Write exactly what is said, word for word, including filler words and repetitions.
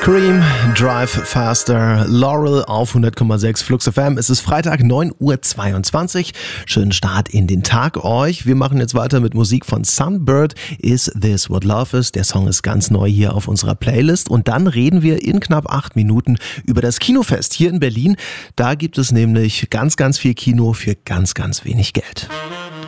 Cream, Drive Faster, Laurel auf hundert Komma sechs Flux F M. Es ist Freitag, neun Uhr zweiundzwanzig. Schönen Start in den Tag euch. Wir machen jetzt weiter mit Musik von Sunbird. Is This What Love Is? Der Song ist ganz neu hier auf unserer Playlist. Und dann reden wir in knapp acht Minuten über das Kinofest hier in Berlin. Da gibt es nämlich ganz, ganz viel Kino für ganz, ganz wenig Geld.